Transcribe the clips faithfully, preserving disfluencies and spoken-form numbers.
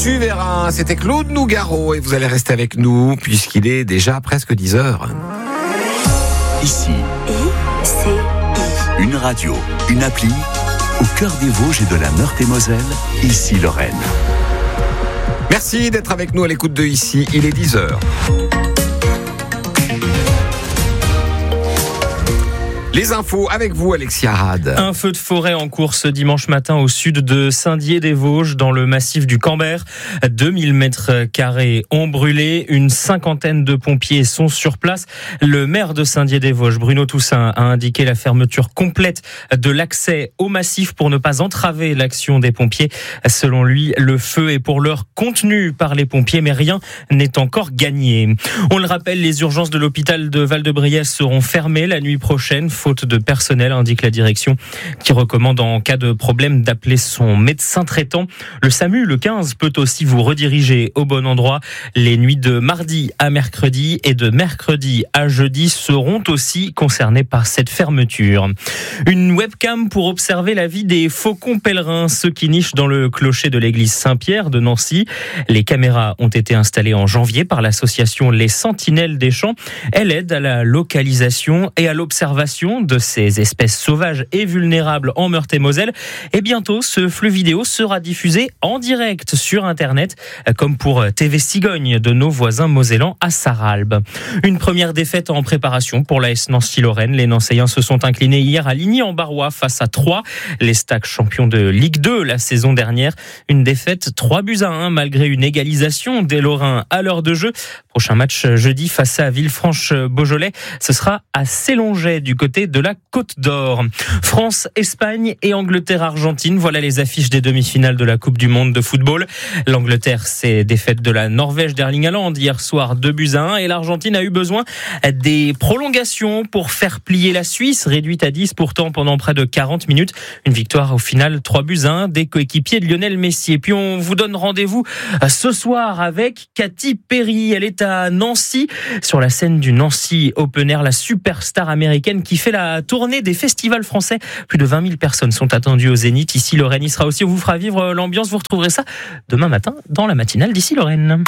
Tu verras, c'était Claude Nougaro et vous allez rester avec nous puisqu'il est déjà presque dix heures. Ici, I C I. une radio, une appli, au cœur des Vosges et de la Meurthe-et-Moselle, ici Lorraine. Merci d'être avec nous à l'écoute de Ici, il est dix heures. Les infos avec vous, Alexia Arad. Un feu de forêt en cours ce dimanche matin au sud de Saint-Dié-des-Vosges, dans le massif du Camber. deux mille mètres carrés ont brûlé. Une cinquantaine de pompiers sont sur place. Le maire de Saint-Dié-des-Vosges, Bruno Toussaint, a indiqué la fermeture complète de l'accès au massif pour ne pas entraver l'action des pompiers. Selon lui, le feu est pour l'heure contenu par les pompiers, mais rien n'est encore gagné. On le rappelle, les urgences de l'hôpital de Val-de-Briesse seront fermées la nuit prochaine, faute de personnel, indique la direction, qui recommande en cas de problème d'appeler son médecin traitant. Le SAMU, le quinze, peut aussi vous rediriger au bon endroit. Les nuits de mardi à mercredi et de mercredi à jeudi seront aussi concernées par cette fermeture. Une webcam pour observer la vie des faucons pèlerins, ceux qui nichent dans le clocher de l'église Saint-Pierre de Nancy. Les caméras ont été installées en janvier par l'association Les Sentinelles des Champs. Elle aide à la localisation et à l'observation de ces espèces sauvages et vulnérables en Meurthe-et-Moselle. Et bientôt, ce flux vidéo sera diffusé en direct sur Internet, comme pour T V Cigogne de nos voisins mosellans à Sarralbe. Une première défaite en préparation pour l'A S Nancy-Lorraine. Les Nancéens se sont inclinés hier à Ligny-en-Barrois face à Troyes. Les Stacks champions de Ligue deux la saison dernière. Une défaite trois buts à un malgré une égalisation des Lorrains à l'heure de jeu. Prochain match jeudi face à Villefranche-Beaujolais. Ce sera à Sélonget du côté de la Côte d'Or. France, Espagne et Angleterre-Argentine. Voilà les affiches des demi-finales de la Coupe du Monde de football. L'Angleterre s'est défaite de la Norvège d'Erling Haaland hier soir deux buts à un et l'Argentine a eu besoin des prolongations pour faire plier la Suisse, réduite à dix pourtant pendant près de quarante minutes. Une victoire au final trois buts à un des coéquipiers de Lionel Messi. Et puis on vous donne rendez-vous ce soir avec Katy Perry. Elle est à Nancy, sur la scène du Nancy Open Air, la superstar américaine qui fait la tournée des festivals français. Plus de vingt mille personnes sont attendues au Zénith. Ici, Lorraine y sera aussi. On vous fera vivre l'ambiance. Vous retrouverez ça demain matin dans la matinale d'Ici Lorraine.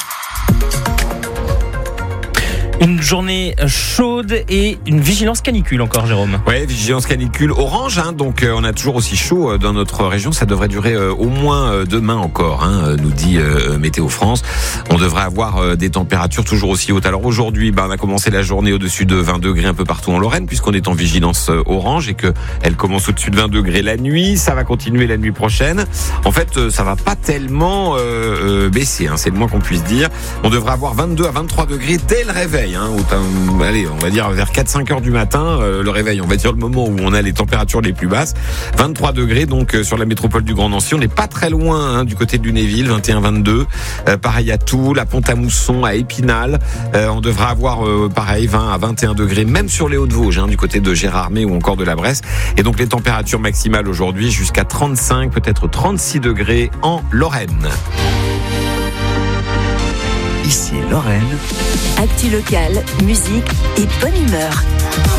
Une journée chaude et une vigilance canicule encore, Jérôme. Ouais, vigilance canicule orange, hein, donc euh, on a toujours aussi chaud euh, dans notre région. Ça devrait durer euh, au moins euh, demain encore, hein, nous dit euh, Météo France. On devrait avoir euh, des températures toujours aussi hautes. Alors aujourd'hui, bah, on a commencé la journée au-dessus de vingt degrés un peu partout en Lorraine, puisqu'on est en vigilance euh, orange et que elle commence au-dessus de vingt degrés la nuit. Ça va continuer la nuit prochaine. En fait, euh, ça va pas tellement euh, euh, baisser, hein, c'est le moins qu'on puisse dire. On devrait avoir vingt-deux à vingt-trois degrés dès le réveil. Hein, autant, allez, on va dire vers quatre cinq heures du matin, euh, le réveil, on va dire le moment où on a les températures les plus basses. vingt-trois degrés donc euh, sur la métropole du Grand Nancy. On n'est pas très loin, hein, du côté de Lunéville, vingt et un vingt-deux. Euh, pareil à Toul, à Pont-à-Mousson, à Épinal. Euh, on devra avoir euh, pareil vingt à vingt et un degrés, même sur les Hauts-de-Vosges, hein, du côté de Gérardmer ou encore de la Bresse. Et donc les températures maximales aujourd'hui jusqu'à trente-cinq, peut-être trente-six degrés en Lorraine. Ici Lorraine. Actu locale, musique et bonne humeur.